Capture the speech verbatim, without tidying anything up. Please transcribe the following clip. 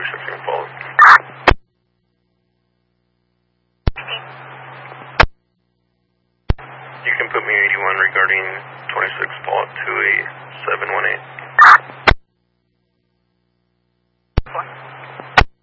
twenty-six Impala. You can put me eighty-one regarding twenty-six Impala two eight seven one eight.